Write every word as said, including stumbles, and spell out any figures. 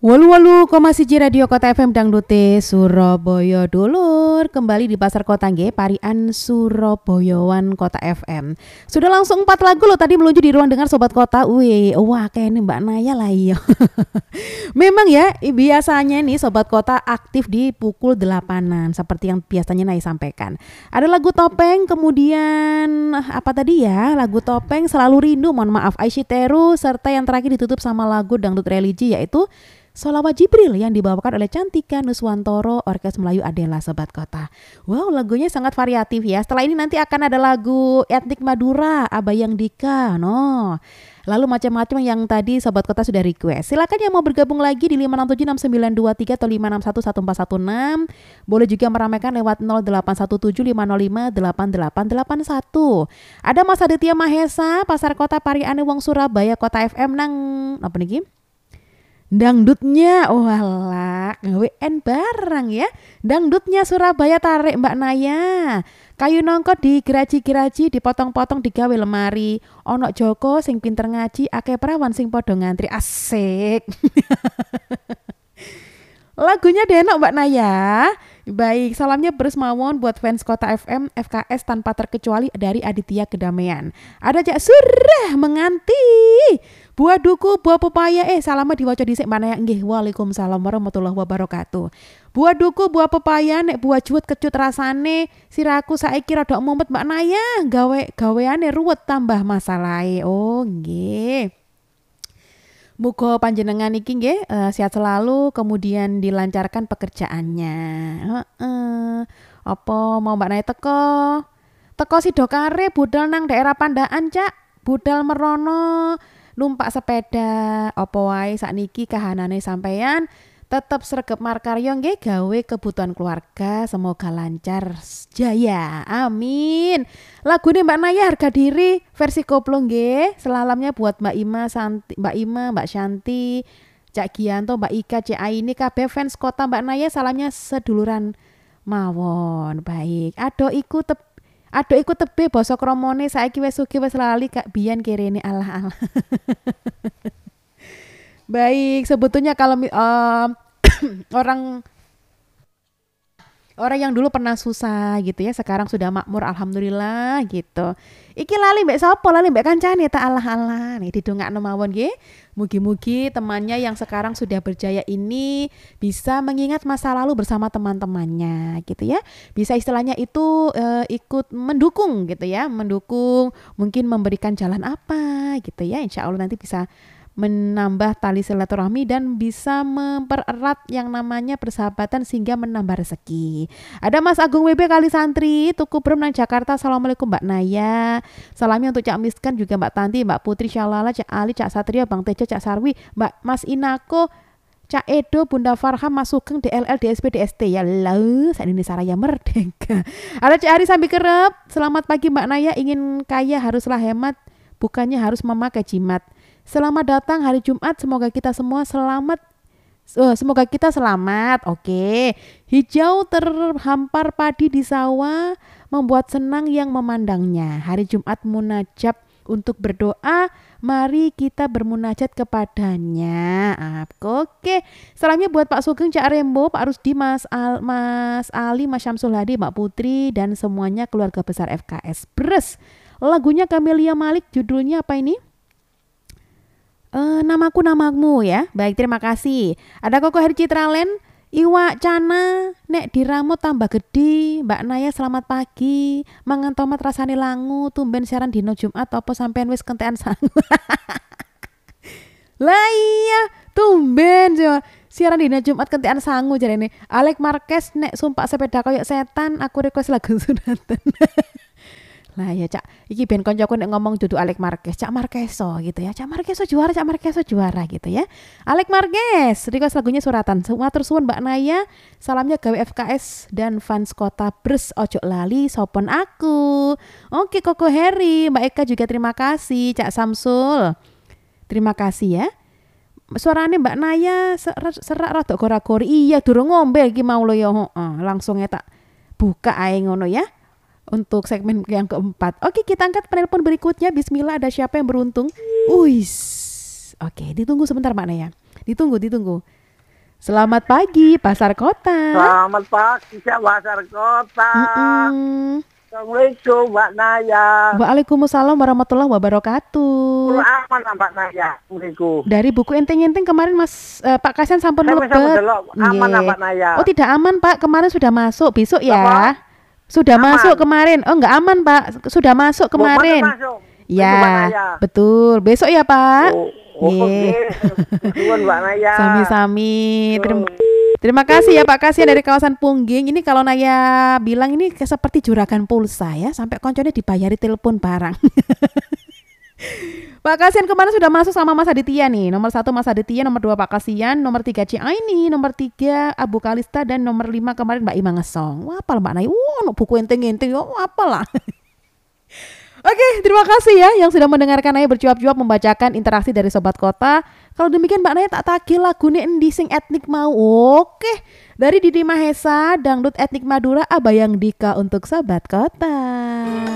Walu walu koma siji Radio Kota F M Dangdute Surabaya dulur. Kembali di Pasar Kota nggih, Parian Surabayawan Kota F M. Sudah langsung empat lagu loh tadi meluncur di ruang dengar Sobat Kota. Wih, wah kayaknya Mbak Naya lah iya. Memang ya, biasanya nih Sobat Kota aktif di pukul delapanan seperti yang biasanya Naya sampaikan. Ada lagu topeng, kemudian apa tadi ya? Lagu topeng, Selalu Rindu, mohon maaf, Aisyiteru, serta yang terakhir ditutup sama lagu dangdut religi yaitu Sholawat Jibril yang dibawakan oleh Cantika Nuswantoro Orkes Melayu Adela Sobat Kota. Wow, lagunya sangat variatif ya. Setelah ini nanti akan ada lagu etnik Madura, Abayang Dika, no. Lalu macam-macam yang tadi Sobat Kota sudah request. Silakan yang mau bergabung lagi di lima enam tujuh enam sembilan dua tiga atau lima enam satu satu empat satu enam. Boleh juga meramaikan lewat nol delapan satu tujuh lima nol lima delapan delapan delapan satu. Ada Mas Aditya Mahesa, Pasar Kota Pariane Wong Surabaya Kota F M nang apa nih? Dangdutnya, oh alah, nge-W N barang ya. Dangdutnya Surabaya tarik Mbak Naya. Kayu nongko di geraji-geraji, dipotong-potong digawe lemari. Ono Joko sing pinter ngaji, akeh perawan sing podo ngantri. Asik. Lagunya denok Mbak Naya. Baik, salamnya bersmawon buat fans Kota F M, F K S tanpa terkecuali dari Aditya Kedamaian. Ada Cak Surah menganti. Buah duku, buah pepaya, eh salamnya diwaca dhisik Mbak Naya nggih. Waalaikumsalam warahmatullahi wabarakatuh. Buah duku, buah pepaya, nek buah juwet kecut rasane, siraku saiki rada mumet Mbak Naya, gawe gaweane ruwet tambah masalahe. Oh nggih. Muga panjenengan iki nggih uh, sehat selalu, kemudian dilancarkan pekerjaannya. Heeh. Apa mau Mbak Naya teko? Teko Sidokare budal nang daerah Pandaan, Cak. Budal merono numpak sepeda. Apa wae sakniki kahanane sampeyan tetep sregep markarya nggih gawe kebutuhan keluarga, semoga lancar jaya. Amin. Lagune Mbak Naya harga diri versi koplo nggih. Selalamnya buat Mbak Ima, Santi, Mbak Ima, Mbak Shanti, Cak Gianto, Mbak Ika, Cek Aini, kabeh fans Kota Mbak Naya, salamnya seduluran mawon. Baik. Ado iku tep Ado iku tebe basa kromone saiki wis sugih wis lali Kak Bian kirene alah-alah. Baik, sebetulnya kalau uh, orang orang yang dulu pernah susah gitu ya, sekarang sudah makmur alhamdulillah gitu. Iki lali mbek sapa? Lali mbek kancane ta alah-alah. Nih didongakno mawon nggih. Mugi-mugi temannya yang sekarang sudah berjaya ini bisa mengingat masa lalu bersama teman-temannya gitu ya. Bisa istilahnya itu uh, ikut mendukung gitu ya, mendukung, mungkin memberikan jalan apa gitu ya. Insya Allah nanti bisa menambah tali silaturahmi dan bisa mempererat yang namanya persahabatan sehingga menambah rezeki. Ada Mas Agung W B Kali Santri, Tuku Brem nang Jakarta. Assalamualaikum Mbak Naya. Salamnya untuk Cak Miskan, juga Mbak Tanti, Mbak Putri Syalala, Cak Ali, Cak Satria, Bang Tejo, Cak Sarwi, Mbak Mas Inako, Cak Edo, Bunda Farham, Mas Sugeng, D L L, D S P, D S T. Ya lah, saat ini Saraya merdeka. Ada Cak Ari Sambi Kerep. Selamat pagi Mbak Naya, ingin kaya haruslah hemat, bukannya harus memakai jimat. Selamat datang hari Jumat, semoga kita semua selamat. Oh, semoga kita selamat. Oke. Hijau terhampar padi di sawah membuat senang yang memandangnya. Hari Jumat munajat untuk berdoa. Mari kita bermunajat kepadanya. Oke. Salamnya buat Pak Sugeng, Cak Rembo, Pak Rusdi, Mas Al, Mas Ali, Mas Syamsul Hadi, Mbak Putri dan semuanya keluarga besar F K S. Bres. Lagunya Camelia Malik, judulnya apa ini? Uh, namaku namamu ya. Baik, terima kasih. Ada Koko Heri Citralen, Iwa Cana, nek diramu tambah gede. Mbak Naya selamat pagi. Mangan tomat rasane langu, tumben siaran dino Jumat apa sampean wis kentekan sangu. Lah iya, tumben jo. Siaran dino Jumat kentekan sangu jarene. Alex Marquez nek sumpah sepeda koyo setan, aku request lagu sunatan. Lah ya Cak, iki ben koncoku nek ngomong dudu Alex Marquez, Cak Marqueso gitu ya. Cak Marqueso juara, Cak Marqueso juara gitu ya. Alex Marquez, request lagunya suratan. Matur suwun Mbak Naya. Salamnya gawe F K S dan fans Kota Bres, ojo lali sopon aku. Oke Koko Heri, Mbak Eka juga terima kasih, Cak Samsul. Terima kasih ya. Suarane Mbak Naya serak rada gora-gori. Iya durung ngombe iki mau lo ya. Heeh, langsung ya tak buka ae ngono ya. Untuk segmen yang keempat. Oke, kita angkat penelpon berikutnya. Bismillah, ada siapa yang beruntung? Uis. Oke, ditunggu sebentar Mbak Naya. Ditunggu, ditunggu. Selamat pagi, Pasar Kota. Selamat pagi, Cak Pasar Kota. Mm-mm. Assalamualaikum, Mbak Naya. Waalaikumsalam warahmatullahi wabarakatuh. Kurang aman, Mbak Naya. Assalamualaikum. Dari buku enteng-enteng kemarin Mas eh, Pak Kasian sampun Saya mlebet. bisa mendelok. Aman, Nggih. Mbak Naya. Oh, tidak aman, Pak. Kemarin sudah masuk. Besok ya. Apa? Sudah Aman. masuk kemarin. Oh, enggak aman, Pak. Sudah masuk kemarin. Mau masuk? Ya, Mbak Naya. betul. Besok ya, Pak. Oh, oh, Nggih. oke. Nuwun, Mbak Naya. Sami-sami. Terima, Oh. terima kasih ya Pak Kasian dari kawasan Pungging. Ini kalau Naya bilang ini kayak seperti juragan pulsa ya, sampai konconya dibayari telepon barang. Pak Kasian kemarin sudah masuk sama Mas Aditya nih. Nomor satu Mas Aditya, nomor dua Pak Kasian, nomor tiga Ciaini, nomor tiga Abu Kalista, dan nomor lima kemarin Mbak Ima Ngesong. Wah, apa Mbak Naya? Wah, no buku enteng-enteng. Oh, apalah. Oke, terima kasih ya yang sudah mendengarkan Naya bercuap-cuap membacakan interaksi dari Sobat Kota. Kalau demikian Mbak Naya tak tagih lagune endi sing etnik mau. Oke, dari Didi Mahesa, dangdut etnik Madura Abayang Dika untuk Sobat Kota.